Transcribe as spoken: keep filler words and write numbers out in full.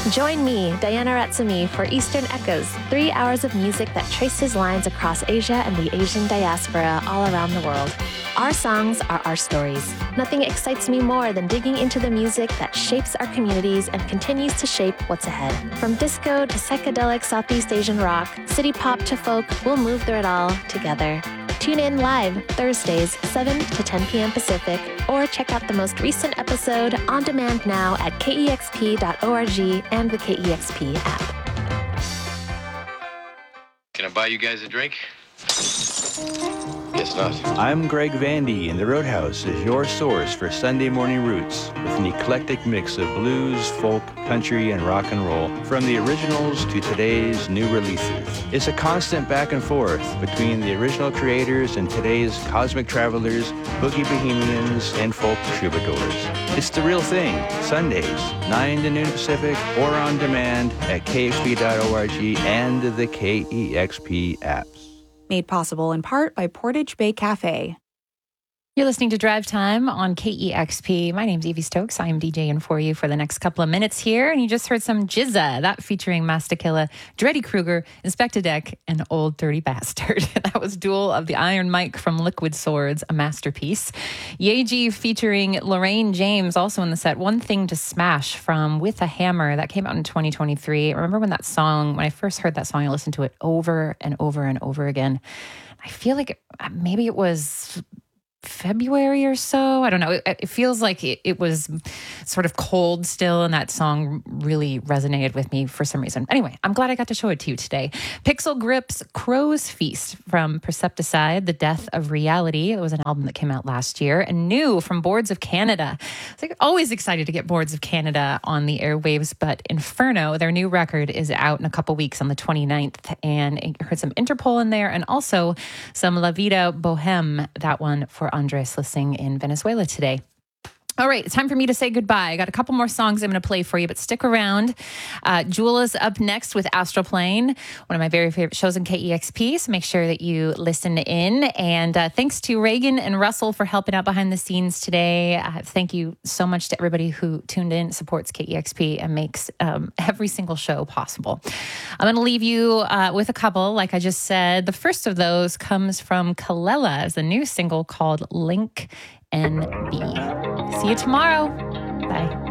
Join me, Diana Ratsumi, for Eastern Echoes, three hours of music that traces lines across Asia and the Asian diaspora all around the world. Our songs are our stories. Nothing excites me more than digging into the music that shapes our communities and continues to shape what's ahead. From disco to psychedelic Southeast Asian rock, city pop to folk, we'll move through it all together. Tune in live Thursdays, seven to ten p.m. Pacific, or check out the most recent episode on demand now at k e x p dot org and the K E X P app. Can I buy you guys a drink? Guess not. I'm Greg Vandy, and the Roadhouse is your source for Sunday morning roots with an eclectic mix of blues, folk, country, and rock and roll, from the originals to today's new releases. It's a constant back and forth between the original creators and today's cosmic travelers, boogie bohemians, and folk troubadours. It's the real thing, Sundays, nine to noon Pacific, or on demand at k x p dot org and the K E X P apps. Made possible in part by Portage Bay Cafe. You're listening to Drive Time on K E X P. My name's Evie Stokes. I am DJing for you for the next couple of minutes here. And you just heard some Jizza, that featuring Mastakilla, Dreddy Kruger, Inspector Deck, and Old Dirty Bastard. That was Duel of the Iron Mike from Liquid Swords, a masterpiece. Yeji featuring Lorraine James, also in the set. One Thing to Smash from With a Hammer. That came out in twenty twenty-three. I remember when that song, when I first heard that song, I listened to it over and over and over again. I feel like maybe it was February or so. I don't know. It, it feels like it, it was sort of cold still, and that song really resonated with me for some reason. Anyway, I'm glad I got to show it to you today. Pixel Grip's Crow's Feast from Percepticide, The Death of Reality. It was an album that came out last year. And new from Boards of Canada. I was like, always excited to get Boards of Canada on the airwaves, but Inferno, their new record, is out in a couple weeks on the twenty-ninth. And I heard some Interpol in there, and also some La Vida Boheme, that one for Andres listening in Venezuela today. All right, it's time for me to say goodbye. I got a couple more songs I'm going to play for you, but stick around. Uh, Jewela's up next with Astral Plane, one of my very favorite shows in K E X P, so make sure that you listen in. And uh, thanks to Reagan and Russell for helping out behind the scenes today. Uh, thank you so much to everybody who tuned in, supports K E X P, and makes um, every single show possible. I'm going to leave you uh, with a couple, like I just said. The first of those comes from Kalela as a new single called Link N B. See you tomorrow. Bye.